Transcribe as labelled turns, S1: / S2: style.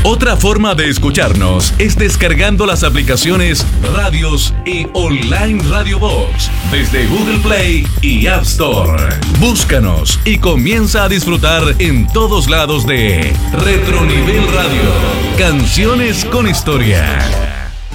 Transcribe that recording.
S1: Otra forma de escucharnos es descargando las aplicaciones Radios y Online Radio Box desde Google Play y App Store. Búscanos y comienza a disfrutar en todos lados de Retronivel Radio. Canciones con historia.